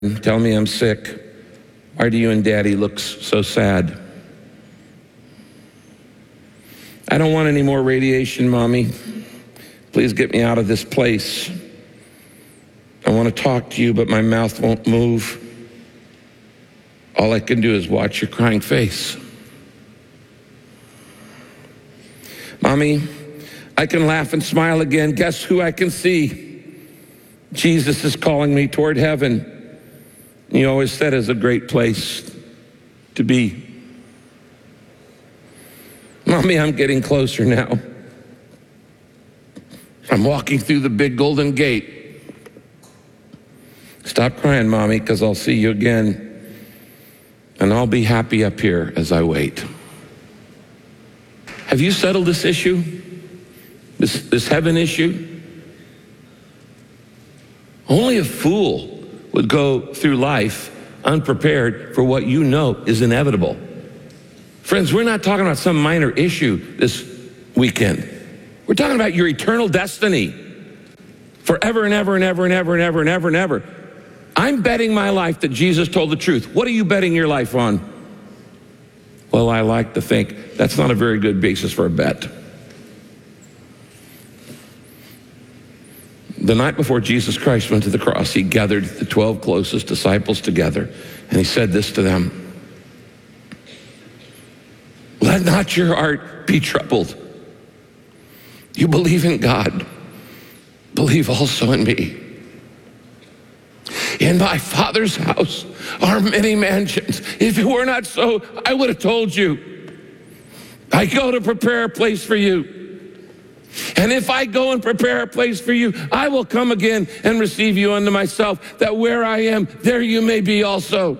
tell me I'm sick. Why do you and Daddy look so sad? I don't want any more radiation, Mommy. Please get me out of this place. I want to talk to you, but my mouth won't move. All I can do is watch your crying face. Mommy, I can laugh and smile again. Guess who I can see? Jesus is calling me toward heaven. You always said it's a great place to be. Mommy, I'm getting closer now. I'm walking through the big golden gate. Stop crying, Mommy, because I'll see you again. And I'll be happy up here as I wait. Have you settled this issue? This heaven issue? Only a fool would go through life unprepared for what you know is inevitable. Friends, we're not talking about some minor issue this weekend. We're talking about your eternal destiny. Forever and ever and ever and ever and ever and ever and ever. I'm betting my life that Jesus told the truth. What are you betting your life on? Well, I like to think that's not a very good basis for a bet. The night before Jesus Christ went to the cross, he gathered the 12 closest disciples together, and he said this to them: let not your heart be troubled. You believe in God, believe also in me. In my Father's house are many mansions. If it were not so, I would have told you. I go to prepare a place for you. And if I go and prepare a place for you, I will come again and receive you unto myself, that where I am, there you may be also.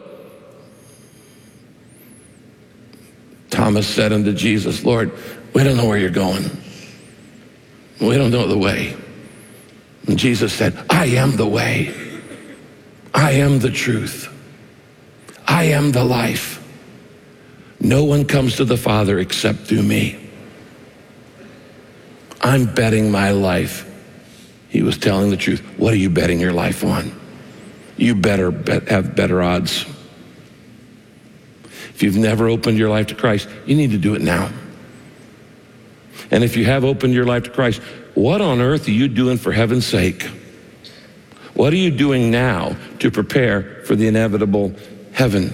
Thomas said unto Jesus, Lord, we don't know where you're going. We don't know the way. And Jesus said, I am the way. I am the truth. I am the life. No one comes to the Father except through me. I'm betting my life. He was telling the truth. What are you betting your life on? You better have better odds. If you've never opened your life to Christ, you need to do it now. And if you have opened your life to Christ, what on earth are you doing for heaven's sake? What are you doing now to prepare for the inevitable heaven?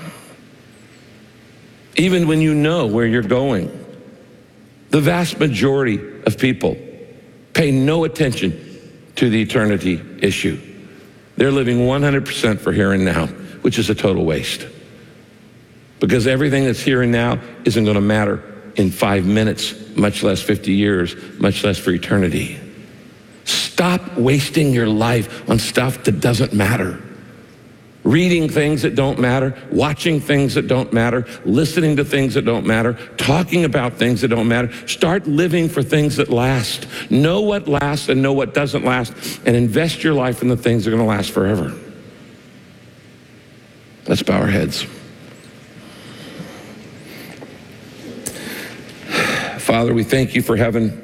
Even when you know where you're going, the vast majority of people pay no attention to the eternity issue. They're living 100% for here and now, which is a total waste. Because everything that's here and now isn't going to matter in 5 minutes, much less 50 years, much less for eternity. Stop wasting your life on stuff that doesn't matter. Reading things that don't matter, watching things that don't matter, listening to things that don't matter, talking about things that don't matter. Start living for things that last. Know what lasts and know what doesn't last, and invest your life in the things that are going to last forever. Let's bow our heads. Father, we thank you for heaven.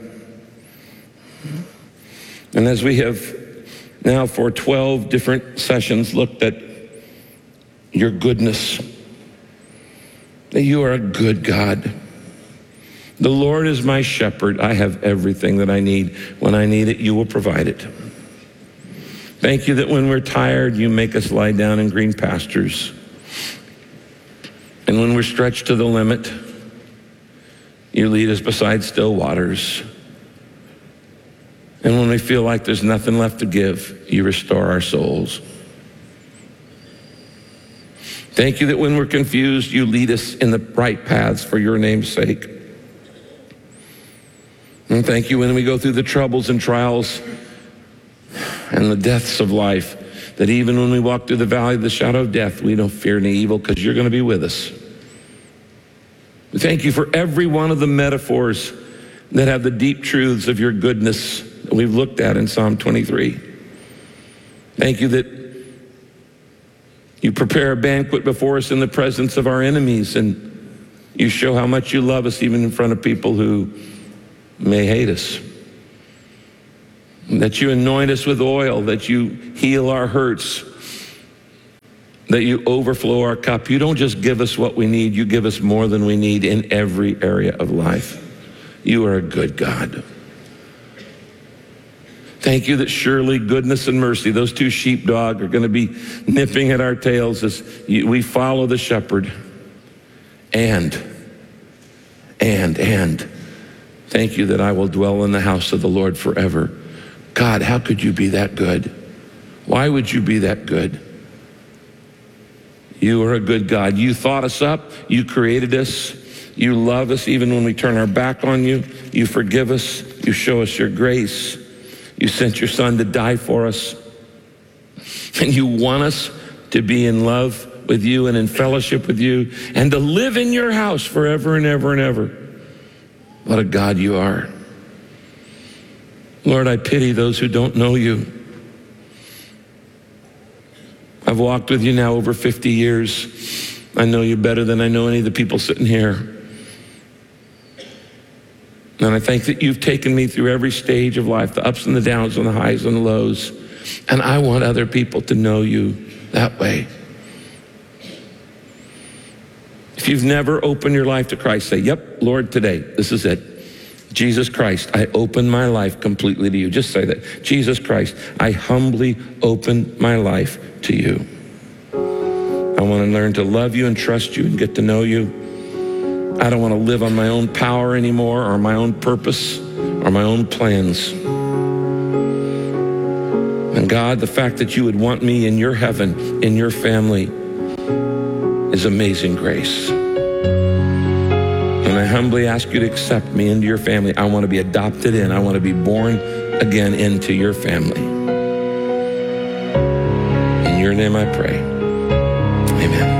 And as we have now for 12 different sessions looked at your goodness, that you are a good God. The Lord is my shepherd. I have everything that I need. When I need it, you will provide it. Thank you that when we're tired, you make us lie down in green pastures. And when we're stretched to the limit, you lead us beside still waters. And when we feel like there's nothing left to give, you restore our souls. Thank you that when we're confused, you lead us in the right paths for your name's sake. And thank you when we go through the troubles and trials and the deaths of life, that even when we walk through the valley of the shadow of death, we don't fear any evil because you're going to be with us. We thank you for every one of the metaphors that have the deep truths of your goodness that we've looked at in Psalm 23. Thank you that you prepare a banquet before us in the presence of our enemies, and you show how much you love us even in front of people who may hate us. That you anoint us with oil, that you heal our hurts, that you overflow our cup. You don't just give us what we need, you give us more than we need in every area of life. You are a good God. Thank you that surely goodness and mercy, those two sheepdog, are going to be nipping at our tails as we follow the shepherd. And thank you that I will dwell in the house of the Lord forever. God, how could you be that good? Why would you be that good? You are a good God. You thought us up. You created us. You love us even when we turn our back on you. You forgive us. You show us your grace. You sent your son to die for us. And you want us to be in love with you and in fellowship with you and to live in your house forever and ever and ever. What a God you are. Lord, I pity those who don't know you. I've walked with you now over 50 years. I know you better than I know any of the people sitting here. And I thank that you've taken me through every stage of life, the ups and the downs and the highs and the lows. And I want other people to know you that way. If you've never opened your life to Christ, say, yep, Lord, today, this is it. Jesus Christ, I open my life completely to you. Just say that. Jesus Christ, I humbly open my life to you. I want to learn to love you and trust you and get to know you. I don't want to live on my own power anymore or my own purpose or my own plans. And God, the fact that you would want me in your heaven, in your family, is amazing grace. And I humbly ask you to accept me into your family. I want to be adopted in. I want to be born again into your family. In your name I pray. Amen.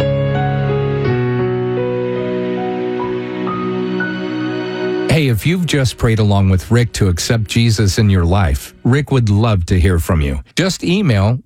Hey, if you've just prayed along with Rick to accept Jesus in your life, Rick would love to hear from you. Just email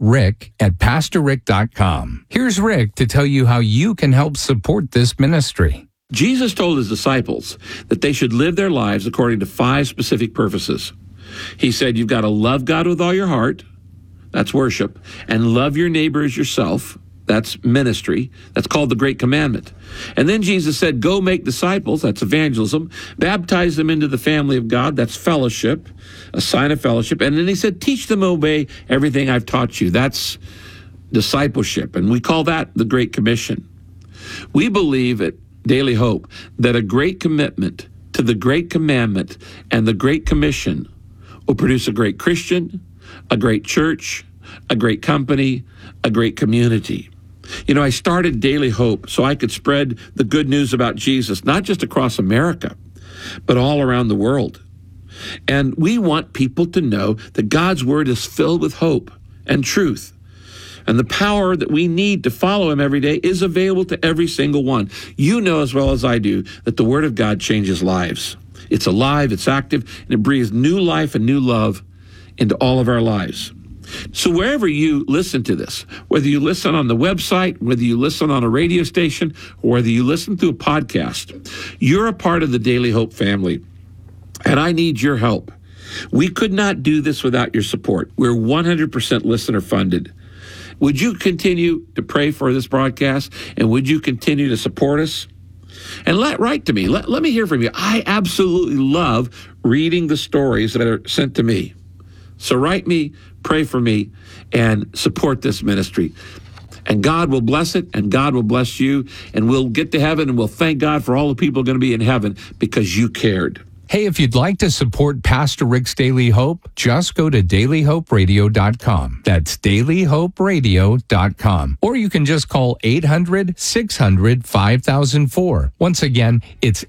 rick@pastorrick.com. Here's Rick to tell you how you can help support this ministry. Jesus told his disciples that they should live their lives according to 5 specific purposes. He said, you've got to love God with all your heart. That's worship. And love your neighbor as yourself. That's ministry. That's called the Great Commandment. And then Jesus said, go make disciples. That's evangelism. Baptize them into the family of God. That's fellowship, a sign of fellowship. And then he said, teach them to obey everything I've taught you. That's discipleship. And we call that the Great Commission. We believe at Daily Hope that a great commitment to the Great Commandment and the Great Commission will produce a great Christian, a great church, a great company, a great community. You know, I started Daily Hope so I could spread the good news about Jesus, not just across America, but all around the world. And we want people to know that God's Word is filled with hope and truth. And the power that we need to follow Him every day is available to every single one. You know as well as I do that the Word of God changes lives. It's alive, it's active, and it breathes new life and new love into all of our lives. So wherever you listen to this, whether you listen on the website, whether you listen on a radio station, or whether you listen through a podcast, you're a part of the Daily Hope family. And I need your help. We could not do this without your support. We're 100% listener funded. Would you continue to pray for this broadcast? And would you continue to support us? And write to me. Let me hear from you. I absolutely love reading the stories that are sent to me. So write me, pray for me, and support this ministry. And God will bless it, and God will bless you, and we'll get to heaven, and we'll thank God for all the people going to be in heaven because you cared. Hey, if you'd like to support Pastor Rick's Daily Hope, just go to dailyhoperadio.com. That's dailyhoperadio.com. Or you can just call 800-600-5004. Once again, it's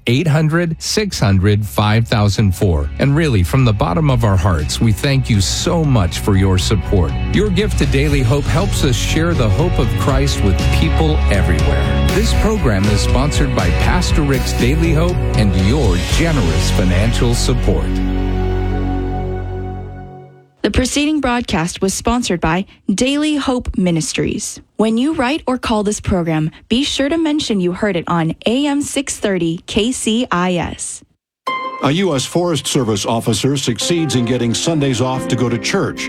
800-600-5004. And really, from the bottom of our hearts, we thank you so much for your support. Your gift to Daily Hope helps us share the hope of Christ with people everywhere. This program is sponsored by Pastor Rick's Daily Hope and your generous financial support. The preceding broadcast was sponsored by Daily Hope Ministries. When you write or call this program, be sure to mention you heard it on AM 630 KCIS. A U.S. Forest Service officer succeeds in getting Sundays off to go to church,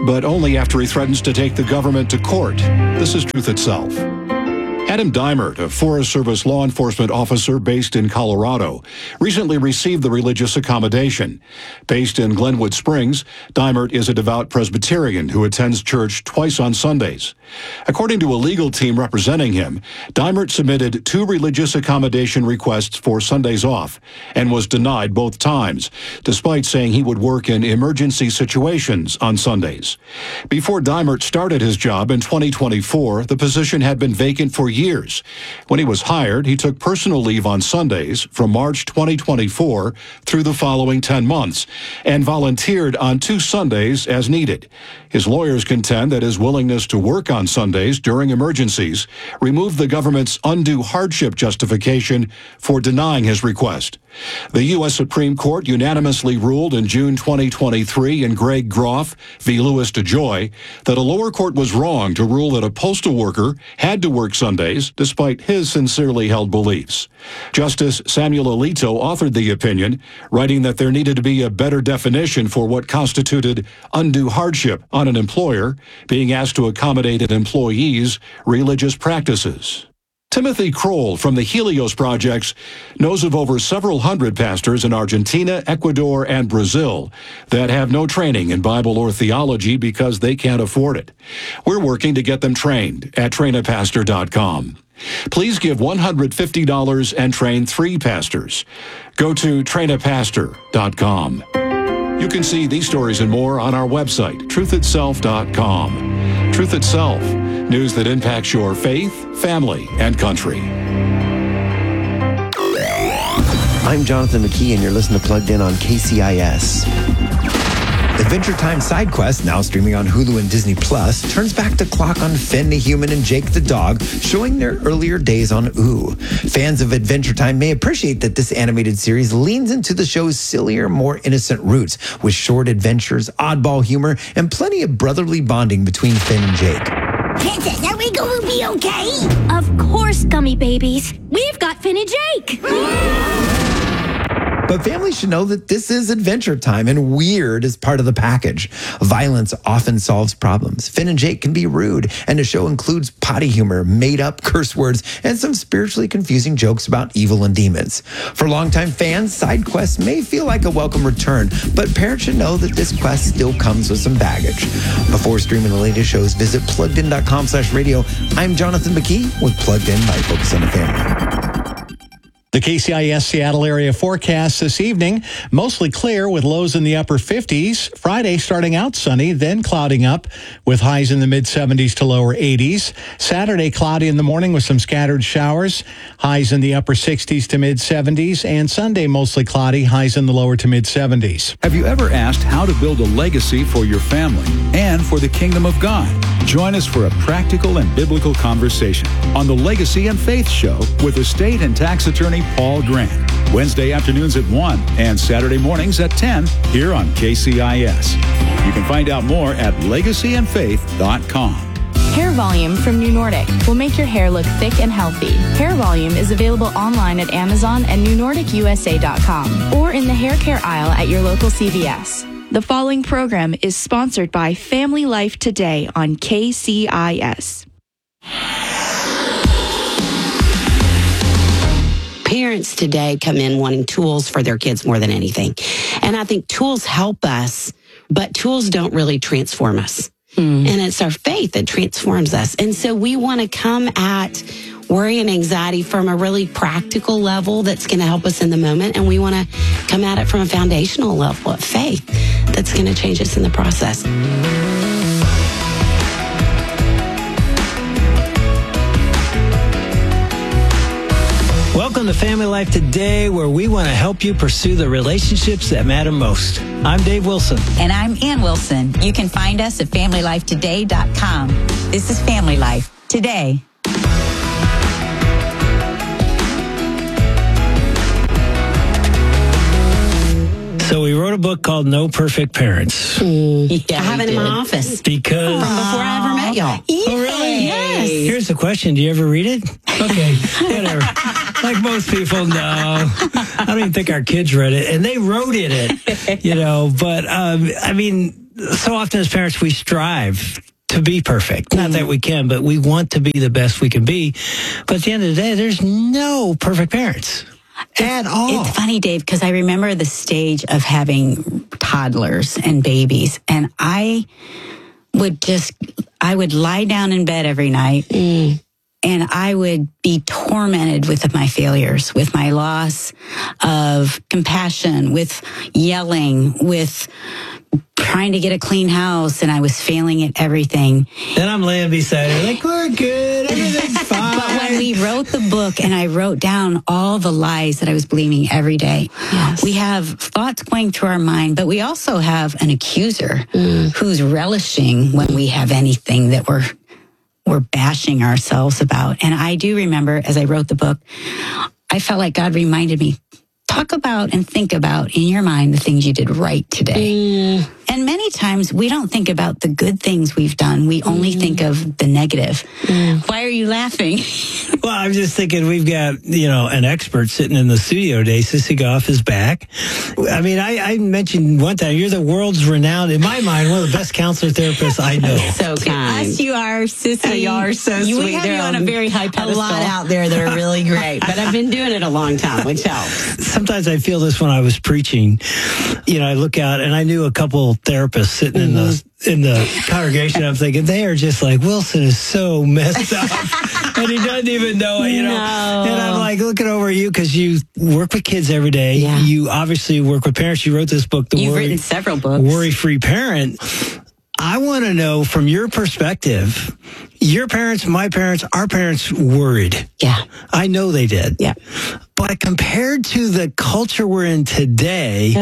but only after he threatens to take the government to court. This is Truth Itself. Adam Dimert, a Forest Service law enforcement officer based in Colorado, recently received the religious accommodation. Based in Glenwood Springs, Dimert is a devout Presbyterian who attends church twice on Sundays. According to a legal team representing him, Dimert submitted 2 religious accommodation requests for Sundays off and was denied both times, despite saying he would work in emergency situations on Sundays. Before Dimert started his job in 2024, the position had been vacant for years. When he was hired, he took personal leave on Sundays from March 2024 through the following 10 months and volunteered on 2 Sundays as needed. His lawyers contend that his willingness to work on Sundays during emergencies removed the government's undue hardship justification for denying his request. The U.S. Supreme Court unanimously ruled in June 2023 in Greg Groff v. Louis DeJoy that a lower court was wrong to rule that a postal worker had to work Sundays despite his sincerely held beliefs. Justice Samuel Alito authored the opinion, writing that there needed to be a better definition for what constituted undue hardship on an employer being asked to accommodate an employee's religious practices. Timothy Kroll from the Helios Projects knows of over several hundred pastors in Argentina, Ecuador, and Brazil that have no training in Bible or theology because they can't afford it. We're working to get them trained at trainapastor.com. Please give $150 and train 3 pastors. Go to trainapastor.com. You can see these stories and more on our website, truthitself.com. Truth Itself, news that impacts your faith, family, and country. I'm Jonathan McKee, and you're listening to Plugged In on KCIS. Adventure Time Side Quest, now streaming on Hulu and Disney Plus, turns back the clock on Finn the human and Jake the dog, showing their earlier days on Ooh. Fans of Adventure Time may appreciate that this animated series leans into the show's sillier, more innocent roots, with short adventures, oddball humor, and plenty of brotherly bonding between Finn and Jake. Princess, are we going to be okay? Of course, gummy babies. We've got Finn and Jake. But families should know that this is Adventure Time, and weird is part of the package. Violence often solves problems. Finn and Jake can be rude, and the show includes potty humor, made-up curse words, and some spiritually confusing jokes about evil and demons. For longtime fans, side quests may feel like a welcome return, but parents should know that this quest still comes with some baggage. Before streaming the latest shows, visit pluggedin.com/radio. I'm Jonathan McKee with Plugged In by Focus on the Family. The KCIS Seattle area forecast this evening, mostly clear with lows in the upper 50s. Friday starting out sunny, then clouding up with highs in the mid-70s to lower 80s. Saturday cloudy in the morning with some scattered showers, highs in the upper 60s to mid-70s. And Sunday mostly cloudy, highs in the lower to mid-70s. Have you ever asked how to build a legacy for your family and for the kingdom of God? Join us for a practical and biblical conversation on the Legacy and Faith Show with estate and tax attorney Paul Grant. Wednesday afternoons at 1 and Saturday mornings at 10 here on KCIS. You can find out more at legacyandfaith.com. Hair Volume from New Nordic will make your hair look thick and healthy. Hair Volume is available online at Amazon and NewNordicUSA.com or in the hair care aisle at your local CVS. The following program is sponsored by Family Life Today on KCIS. Parents today come in wanting tools for their kids more than anything. And I think tools help us, but tools don't really transform us. And it's our faith that transforms us. And so we want to come at worry and anxiety from a really practical level that's going to help us in the moment. And we want to come at it from a foundational level of faith that's going to change us in the process. Welcome to Family Life Today, where we want to help you pursue the relationships that matter most. I'm Dave Wilson. And I'm Ann Wilson. You can find us at FamilyLifeToday.com. This is Family Life Today. So we wrote a book called No Perfect Parents. I have it in my office. Because... From before I ever met y'all. Oh, really? Yes. Here's the question. Do you ever read it? Okay, whatever. Like most people, no. I don't even think our kids read it. And they wrote it, but, I mean... so often as parents, we strive to be perfect. Not that we can, but we want to be the best we can be. But at the end of the day, there's no perfect parents at all. It's funny, Dave, because I remember the stage of having toddlers and babies, and I would lie down in bed every night and I would be tormented with my failures, with my loss of compassion, with yelling, with trying to get a clean house, and I was failing at everything. Then I'm laying beside her like, we're good, everything's fine. But when we wrote the book and I wrote down all the lies that I was believing every day, we have thoughts going through our mind, but we also have an accuser who's relishing when we have anything that we're bashing ourselves about. And I do remember, as I wrote the book, I felt like God reminded me, talk about and think about in your mind the things you did right today. And many times we don't think about the good things we've done. We only think of the negative. Why are you laughing? Well, I'm just thinking we've got, an expert sitting in the studio today. Sissy Goff is back. I mean, I mentioned one time, you're the world's renowned, in my mind, one of the best counselor therapists I know. So kind. Yes, you are, Sissy. You are so sweet. We have you on a very high pedestal. A lot out there that are really great, but I've been doing it a long time, which helps. Sometimes I feel this when I was preaching. I look out and I knew a couple therapists sitting in the congregation. I'm thinking they are just like, Wilson is so messed up and he doesn't even know it, No. And I'm like looking over at you because you work with kids every day. Yeah. You obviously work with parents. You wrote this book, You've written several books. Worry-Free Parent. I want to know from your perspective, your parents, my parents, our parents worried. Yeah. I know they did. Yeah. But compared to the culture we're in today,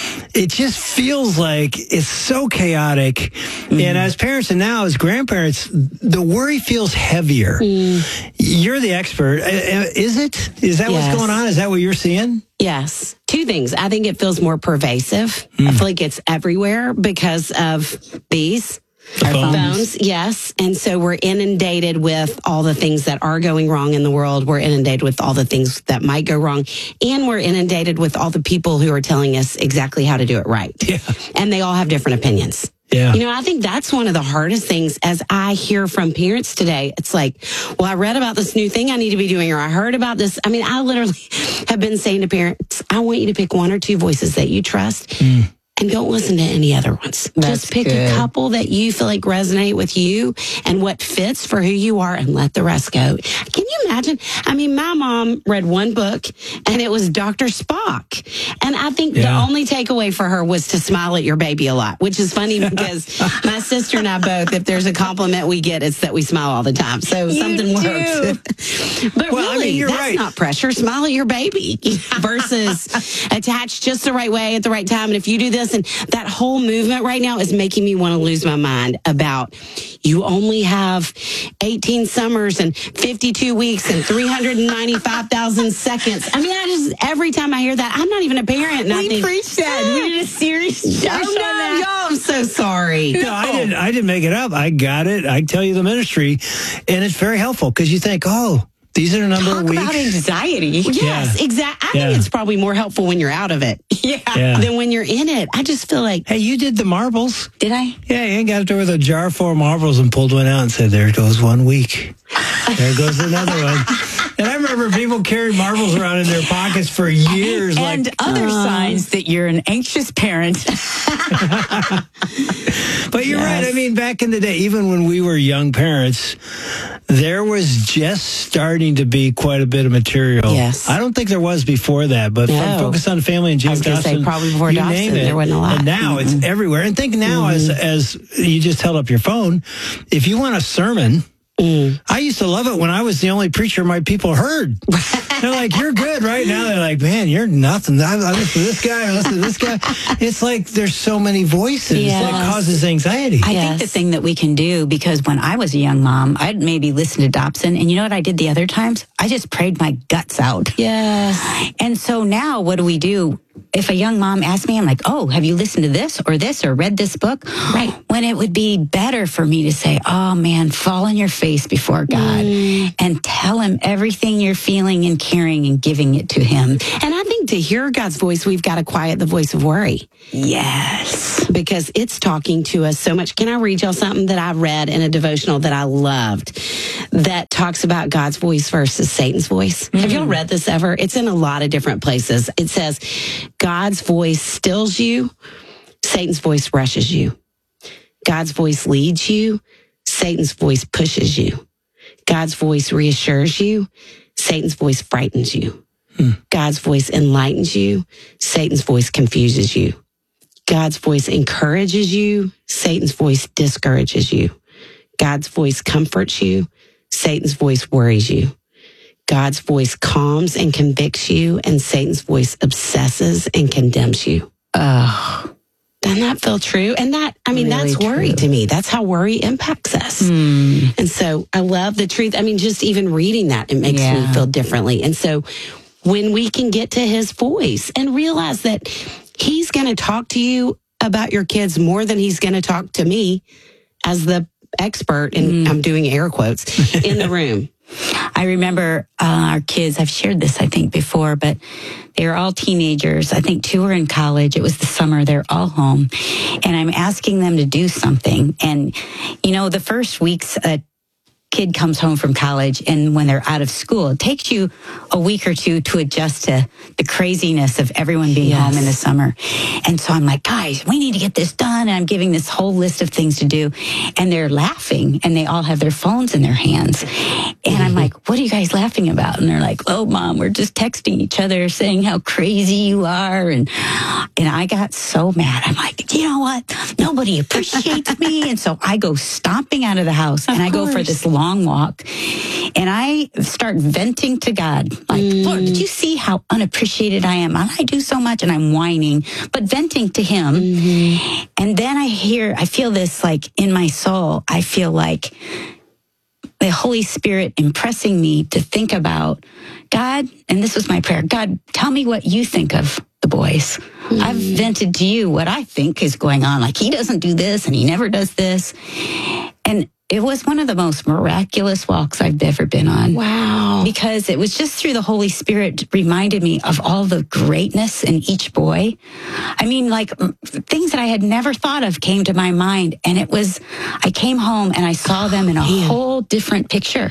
it just feels like it's so chaotic. And as parents and now as grandparents, the worry feels heavier. You're the expert. Is it? Is that what's going on? Is that what you're seeing? Yes. Two things. I think it feels more pervasive. I feel like it's everywhere because of these. Our phones, yes. And so we're inundated with all the things that are going wrong in the world. We're inundated with all the things that might go wrong. And we're inundated with all the people who are telling us exactly how to do it right. Yeah. And they all have different opinions. Yeah. I think that's one of the hardest things as I hear from parents today. It's like, well, I read about this new thing I need to be doing, or I heard about this. I mean, I literally have been saying to parents, I want you to pick one or two voices that you trust. And don't listen to any other ones. Just pick a couple that you feel like resonate with you and what fits for who you are and let the rest go. Can you imagine? I mean, my mom read one book and it was Dr. Spock. And I think the only takeaway for her was to smile at your baby a lot, which is funny because my sister and I both, if there's a compliment we get, it's that we smile all the time. So something works. But really, that's not pressure. Smile at your baby versus attach just the right way at the right time. And if you do this, and that whole movement right now is making me want to lose my mind about you only have 18 summers and 52 weeks and 395,000 seconds. I mean, every time I hear that, I'm not even a parent. And I think, preached that. We did a series show on that. Y'all, I'm so sorry. No, I didn't make it up. I got it. I tell you the ministry, and it's very helpful because you think, these are the number of weeks. Talk about anxiety. Yes, exactly. I think it's probably more helpful when you're out of it than when you're in it. I just feel like... Hey, you did the marbles. Did I? Yeah, you got up there with a jar full of marbles and pulled one out and said, there goes 1 week. There goes another one. And I remember people carried marbles around in their pockets for years. And other signs that you're an anxious parent. But you're right. I mean, back in the day, even when we were young parents, there was just starting to be quite a bit of material. Yes. I don't think there was before that, but from Focus on the Family and James Dobson, probably before you Dobson, name it. there wasn't a lot. And now it's everywhere. And think now, as you just held up your phone, if you want a sermon, I used to love it when I was the only preacher my people heard. They're like, you're good right now. They're like, man, you're nothing. I listen to this guy, I listen to this guy. It's like there's so many voices that causes anxiety. I think the thing that we can do, because when I was a young mom, I'd maybe listen to Dobson. And you know what I did the other times? I just prayed my guts out. Yes. And so now what do? if a young mom asked me, I'm like, oh, have you listened to this or read this book? Right. When it would be better for me to say, oh man, fall on your face before God and tell him everything you're feeling and caring and giving it to him. And I think to hear God's voice, we've got to quiet the voice of worry. Yes. Because it's talking to us so much. Can I read y'all something that I read in a devotional that I loved that talks about God's voice versus Satan's voice? Have y'all read this ever? It's in a lot of different places. It says, God's voice stills you, Satan's voice rushes you. God's voice leads you, Satan's voice pushes you. God's voice reassures you, Satan's voice frightens you. God's voice enlightens you, Satan's voice confuses you. God's voice encourages you, Satan's voice discourages you. God's voice comforts you, Satan's voice worries you. God's voice calms and convicts you, and Satan's voice obsesses and condemns you. Oh, doesn't that feel true? And that, I mean, really that's worry true. to me. That's how worry impacts us. And so I love the truth. I mean, just even reading that, it makes me feel differently. And so when we can get to his voice and realize that he's going to talk to you about your kids more than he's going to talk to me as the expert, and I'm doing air quotes, in the room. I remember our kids, I've shared this, I think, before, but they were all teenagers. I think 2 were in college. It was the summer. They're all home. And I'm asking them to do something. And, you know, the first weeks, a kid comes home from college, and when they're out of school, it takes you a week or two to adjust to the craziness of everyone being home in the summer. And so I'm like, guys, we need to get this done. And I'm giving this whole list of things to do. And they're laughing, and they all have their phones in their hands. And I'm like, what are you guys laughing about? And they're like, oh, Mom, we're just texting each other saying how crazy you are. And I got so mad. I'm like, you know what? Nobody appreciates me. And so I go stomping out of the house, and I go for this long walk, and I start venting to God. Like, Lord, did you see how unappreciated I am? I do so much, and I'm whining, but venting to him. And then I feel this like in my soul. I feel like the Holy Spirit impressing me to think about God. And this was my prayer. God, tell me what you think of the boys. I've vented to you what I think is going on. Like, he doesn't do this and he never does this. And it was one of the most miraculous walks I've ever been on. Wow. Because it was just through the Holy Spirit reminded me of all the greatness in each boy. I mean, like, things that I had never thought of came to my mind. And it was, I came home and I saw them in a whole different picture.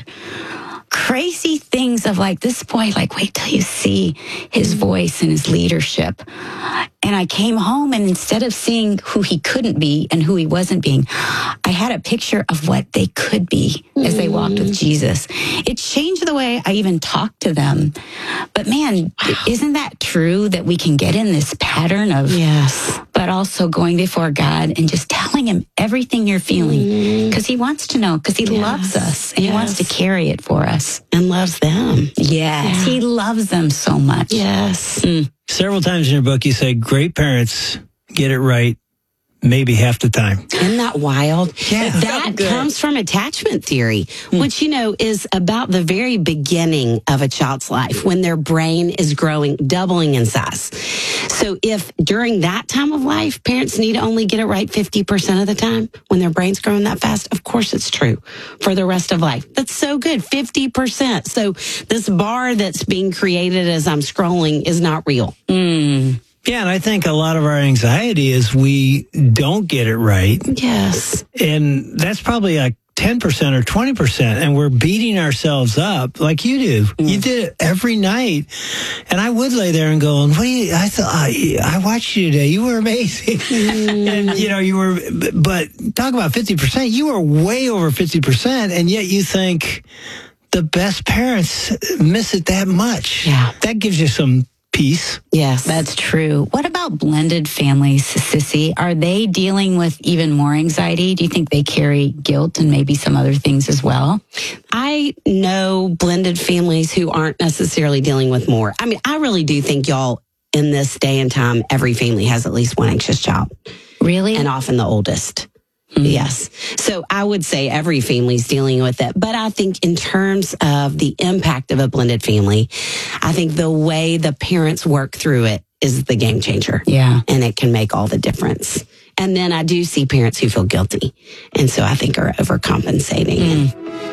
Crazy things of like, this boy, like, wait till you see his voice and his leadership. And I came home, and instead of seeing who he couldn't be and who he wasn't being, I had a picture of what they could be as they walked with Jesus. It changed the way I even talked to them. But man, isn't that true that we can get in this pattern of, but also going before God and just telling him everything you're feeling? Because he wants to know, because he loves us, and he wants to carry it for us. And loves them. Yes, he loves them so much. Yes. Several times in your book, you say great parents get it right maybe half the time. Isn't that wild? Yeah. That comes from attachment theory, which, you know, is about the very beginning of a child's life when their brain is growing, doubling in size. So if during that time of life, parents need to only get it right 50% of the time when their brain's growing that fast, of course it's true for the rest of life. That's so good, 50%. So this bar that's being created as I'm scrolling is not real. Yeah, and I think a lot of our anxiety is we don't get it right. Yes. And that's probably like 10% or 20%, and we're beating ourselves up like you do. You did it every night. And I would lay there and go, I thought, I watched you today. You were amazing. And, you know, you were, but talk about 50%. You were way over 50%, and yet you think the best parents miss it that much. Yeah. That gives you some peace. Yes, that's true. What about blended families, Sissy? Are they dealing with even more anxiety? Do you think they carry guilt and maybe some other things as well? I know blended families who aren't necessarily dealing with more. I mean, I really do think, y'all, in this day and time, every family has at least one anxious child. Really? And often the oldest. Yes. So I would say every family's dealing with it. But I think in terms of the impact of a blended family, I think the way the parents work through it is the game changer. Yeah. And it can make all the difference. And then I do see parents who feel guilty, and so I think are overcompensating.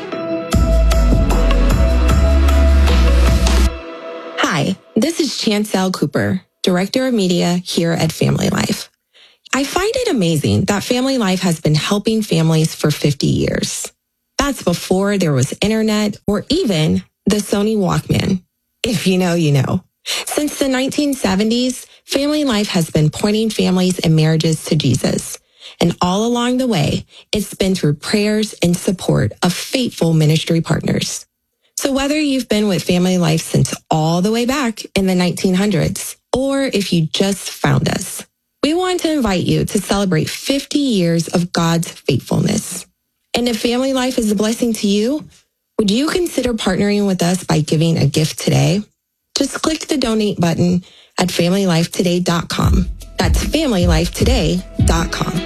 Hi, this is Chancel Cooper, Director of Media here at Family Life. I find it amazing that Family Life has been helping families for 50 years. That's before there was internet or even the Sony Walkman. If you know, you know. Since the 1970s, Family Life has been pointing families and marriages to Jesus. And all along the way, it's been through prayers and support of faithful ministry partners. So whether you've been with Family Life since all the way back in the 1900s, or if you just found us, we want to invite you to celebrate 50 years of God's faithfulness. And if Family Life is a blessing to you, would you consider partnering with us by giving a gift today? Just click the donate button at FamilyLifeToday.com. That's FamilyLifeToday.com.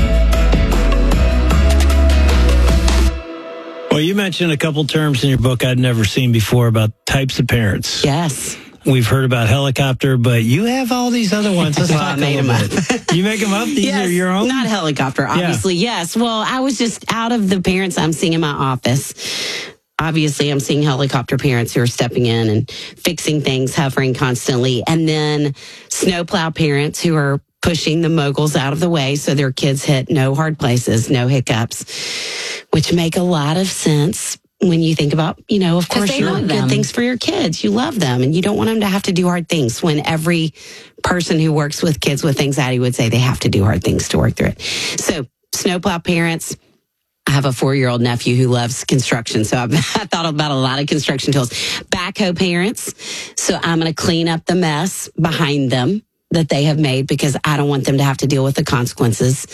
Well, you mentioned a couple terms in your book I'd never seen before about types of parents. Yes. We've heard about helicopter, but you have all these other ones. Let's talk I made a them little bit. You make them up? These are your own? Not helicopter, obviously. Yeah. Yes. Well, I was just out of the parents I'm seeing in my office. Obviously, I'm seeing helicopter parents who are stepping in and fixing things, hovering constantly. And then snowplow parents who are pushing the moguls out of the way so their kids hit no hard places, no hiccups, which make a lot of sense when you think about, of course, you want good things for your kids. You love them and you don't want them to have to do hard things, when every person who works with kids with anxiety would say they have to do hard things to work through it. So snowplow parents, I have a 4-year-old nephew who loves construction, so I thought about a lot of construction tools. Backhoe parents, so I'm going to clean up the mess behind them that they have made because I don't want them to have to deal with the consequences.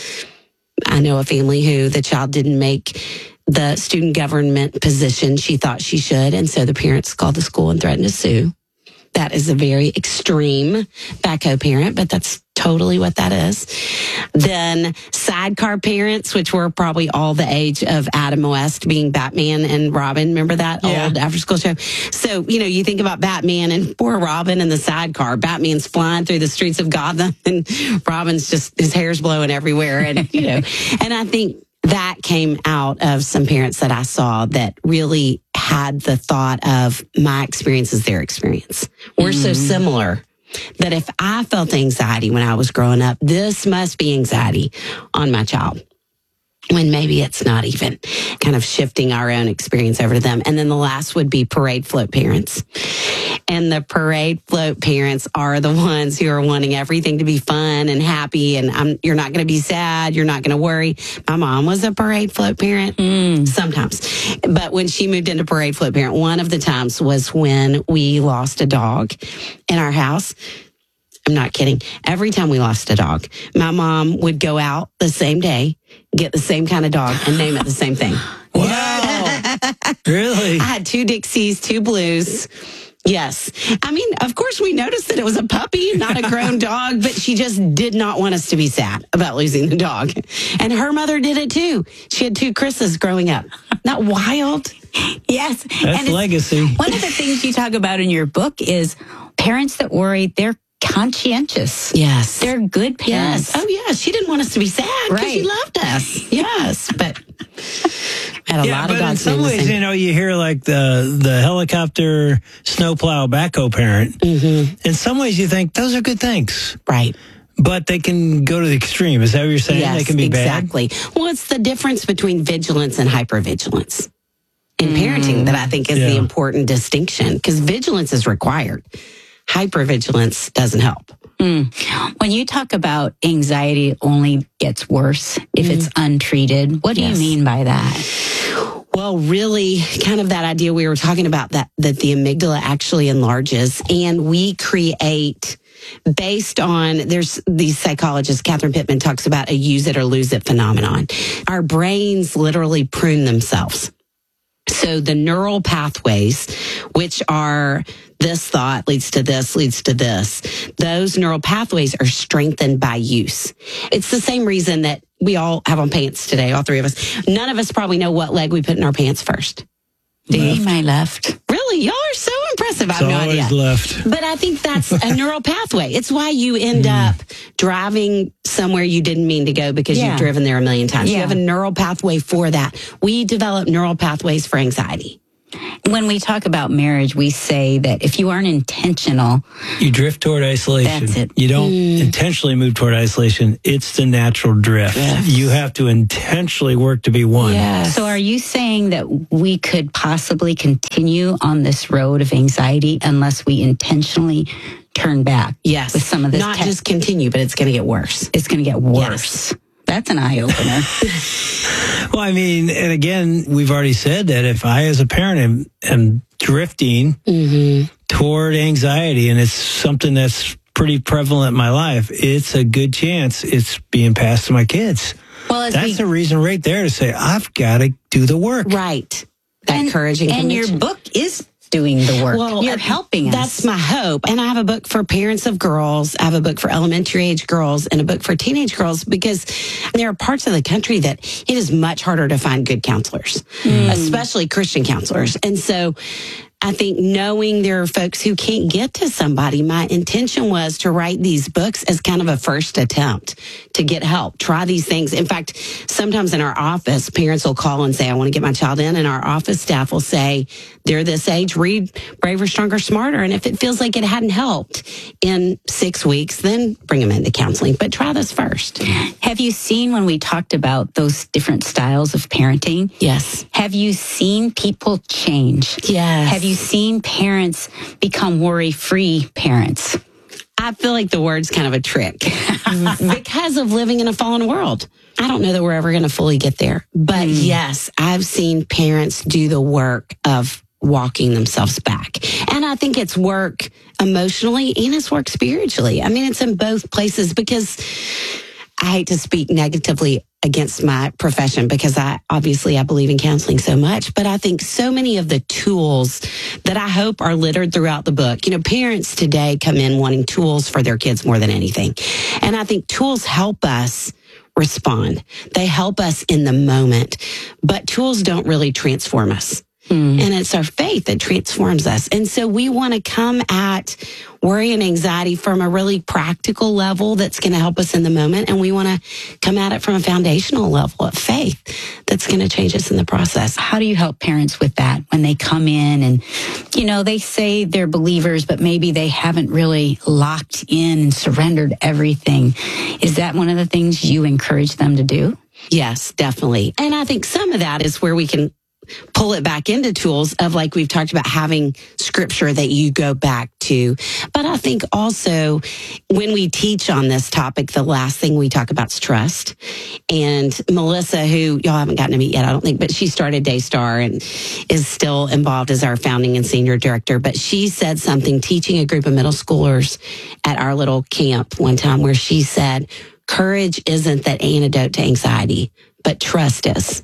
I know a family who the child didn't make the student government position she thought she should, and so the parents called the school and threatened to sue. That is a very extreme backhoe parent, but that's totally what that is. Then sidecar parents, which were probably all the age of Adam West being Batman and Robin. Remember that old after-school show? So, you think about Batman and poor Robin in the sidecar. Batman's flying through the streets of Gotham and Robin's just, his hair's blowing everywhere. And, and I think that came out of some parents that I saw that really had the thought of my experience is their experience. We're so similar that if I felt anxiety when I was growing up, this must be anxiety on my child, when maybe it's not even, kind of shifting our own experience over to them. And then the last would be parade float parents. And the parade float parents are the ones who are wanting everything to be fun and happy. And you're not going to be sad. You're not going to worry. My mom was a parade float parent sometimes. But when she moved into parade float parent, one of the times was when we lost a dog in our house. I'm not kidding. Every time we lost a dog, my mom would go out the same day, get the same kind of dog, and name it the same thing. Wow. Really? I had 2 Dixies, 2 Blues. Yes. I mean, of course, we noticed that it was a puppy, not a grown dog, but she just did not want us to be sad about losing the dog. And her mother did it too. She had 2 Chris's growing up. Not wild? Yes. That's and legacy. One of the things you talk about in your book is parents that worry, they're conscientious. Yes. They're good parents. Yes. Oh, yeah. She didn't want us to be sad because she loved us. Yes. But I had a lot of but in dogs. some ways, you hear like the helicopter snowplow backhoe parent. In some ways, you think those are good things. Right. But they can go to the extreme. Is that what you're saying? Yes, they can be exactly. Well, it's the difference between vigilance and hypervigilance in parenting that I think is the important distinction, because vigilance is required. Hypervigilance doesn't help. When you talk about anxiety only gets worse if it's untreated, what do you mean by that? Well, really kind of that idea we were talking about, that the amygdala actually enlarges, and we create based on, there's these psychologists, Catherine Pittman talks about a use it or lose it phenomenon. Our brains literally prune themselves. So the neural pathways, which are this thought leads to this, those neural pathways are strengthened by use. It's the same reason that we all have on pants today, all 3 of us. None of us probably know what leg we put in our pants first. My left. Really? Y'all are so impressive. I It's have no always idea. left. But I think that's a neural pathway. It's why you end up driving somewhere you didn't mean to go because you've driven there a million times. You have a neural pathway for that. We develop neural pathways for anxiety. When we talk about marriage, we say that if you aren't intentional, you drift toward isolation. That's it. You don't intentionally move toward isolation. It's the natural drift. You have to intentionally work to be one. So are you saying that we could possibly continue on this road of anxiety unless we intentionally turn back? Yes. With some of this Not just continue, but it's going to get worse. It's going to get worse. That's an eye-opener. Well, I mean, and again, we've already said that if I, as a parent, am drifting toward anxiety, and it's something that's pretty prevalent in my life, it's a good chance it's being passed to my kids. Well, that's a reason right there to say, I've got to do the work. Right. That courage and your book is doing the work. Well, you're helping us. That's my hope. And I have a book for parents of girls. I have a book for elementary age girls and a book for teenage girls because there are parts of the country that it is much harder to find good counselors, especially Christian counselors. And so I think knowing there are folks who can't get to somebody, my intention was to write these books as kind of a first attempt to get help. Try these things. In fact, sometimes in our office, parents will call and say, I want to get my child in. And our office staff will say, they're this age, read Braver, Stronger, Smarter. And if it feels like it hadn't helped in 6 weeks, then bring them into counseling. But try this first. Have you seen when we talked about those different styles of parenting? Yes. Have you seen people change? Yes. Have you seen parents become worry-free parents? I feel like the word's kind of a trick because of living in a fallen world. I don't know that we're ever going to fully get there. But yes, I've seen parents do the work of walking themselves back. And I think it's work emotionally and it's work spiritually. I mean, it's in both places because I hate to speak negatively against my profession because I believe in counseling so much, but I think so many of the tools that I hope are littered throughout the book, parents today come in wanting tools for their kids more than anything. And I think tools help us respond. They help us in the moment, but tools don't really transform us. And it's our faith that transforms us. And so we want to come at worry and anxiety from a really practical level that's going to help us in the moment. And we want to come at it from a foundational level of faith that's going to change us in the process. How do you help parents with that when they come in and, they say they're believers, but maybe they haven't really locked in and surrendered everything? Is that one of the things you encourage them to do? Yes, definitely. And I think some of that is where we can pull it back into tools of, like we've talked about, having scripture that you go back to. But I think also when we teach on this topic, the last thing we talk about is trust. And Melissa, who y'all haven't gotten to meet yet, I don't think, but she started Daystar and is still involved as our founding and senior director. But she said something teaching a group of middle schoolers at our little camp one time where she said, courage isn't that antidote to anxiety, but trust is.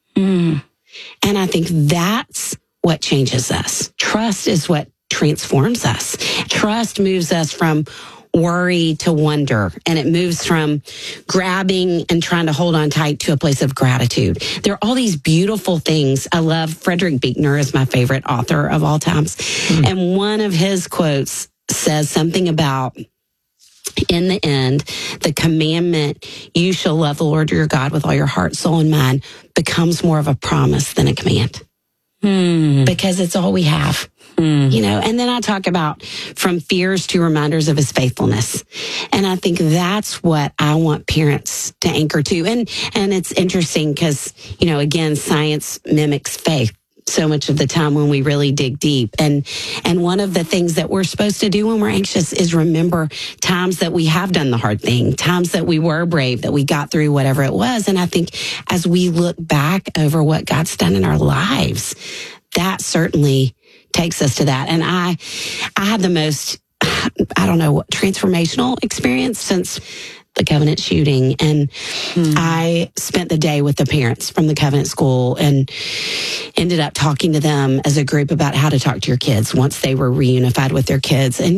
And I think that's what changes us. Trust is what transforms us. Trust moves us from worry to wonder, and it moves from grabbing and trying to hold on tight to a place of gratitude. There are all these beautiful things. I love Frederick Buechner is my favorite author of all times. And one of his quotes says something about, in the end, the commandment, you shall love the Lord your God with all your heart, soul, and mind, becomes more of a promise than a command. Because it's all we have. And then I talk about from fears to reminders of his faithfulness. And I think that's what I want parents to anchor to. And it's interesting because, again, science mimics faith so much of the time when we really dig deep. And one of the things that we're supposed to do when we're anxious is remember times that we have done the hard thing, times that we were brave, that we got through whatever it was. And I think as we look back over what God's done in our lives, that certainly takes us to that. And I had the most, transformational experience since the Covenant shooting. And I spent the day with the parents from the Covenant school and ended up talking to them as a group about how to talk to your kids once they were reunified with their kids. And,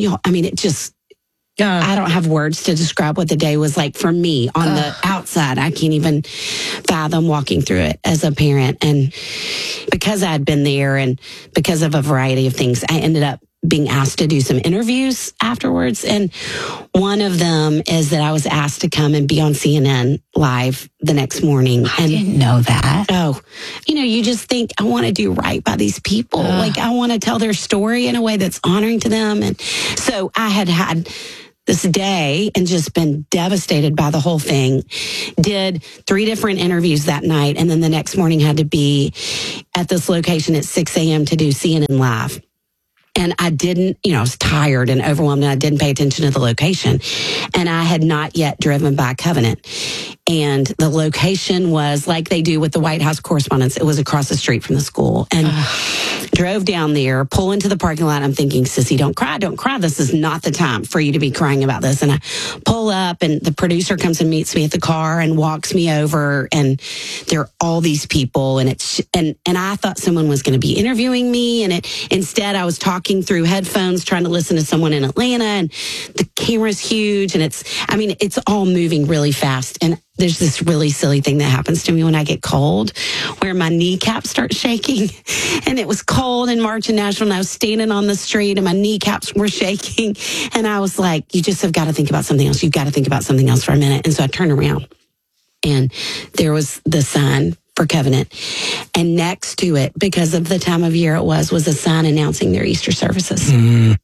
I don't have words to describe what the day was like for me on the outside. I can't even fathom walking through it as a parent. And because I had been there and because of a variety of things, I ended up being asked to do some interviews afterwards. And one of them is that I was asked to come and be on CNN Live the next morning. I didn't know that. Oh, you just think, I want to do right by these people. Like, I want to tell their story in a way that's honoring to them. And so I had this day and just been devastated by the whole thing. Did 3 different interviews that night. And then the next morning had to be at this location at 6 a.m. to do CNN Live. And I didn't, I was tired and overwhelmed, and I didn't pay attention to the location. And I had not yet driven by Covenant. And the location was like they do with the White House Correspondents. It was across the street from the school. And drove down there, pull into the parking lot. I'm thinking, Sissy, don't cry. This is not the time for you to be crying about this. And I pull up, and the producer comes and meets me at the car and walks me over. And there are all these people. And and I thought someone was going to be interviewing me. And instead, I was talking through headphones, trying to listen to someone in Atlanta. And the camera's huge. And it's all moving really fast. And there's this really silly thing that happens to me when I get cold, where my kneecaps start shaking. And it was cold in March in Nashville, and I was standing on the street, and my kneecaps were shaking. And I was like, you just have got to think about something else. You've got to think about something else for a minute. And so I turned around, and there was the sign for Covenant. And next to it, because of the time of year it was a sign announcing their Easter services. And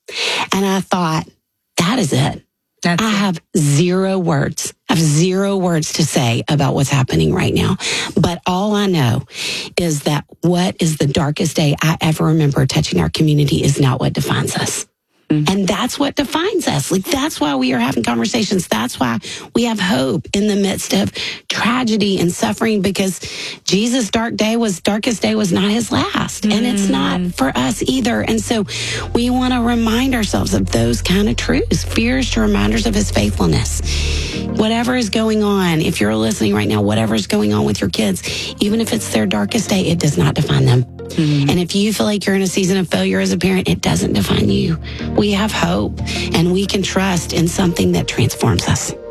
I thought, that is it. I have 0 words. I have 0 words to say about what's happening right now. But all I know is that what is the darkest day I ever remember touching our community is not what defines us. And that's what defines us. Like, that's why we are having conversations. That's why we have hope in the midst of tragedy and suffering, because Jesus' darkest day was not his last. And it's not for us either. And so we want to remind ourselves of those kind of truths. Fear is to reminders of his faithfulness. Whatever is going on, if you're listening right now, whatever is going on with your kids, even if it's their darkest day, it does not define them. And if you feel like you're in a season of failure as a parent, it doesn't define you. We have hope, and we can trust in something that transforms us.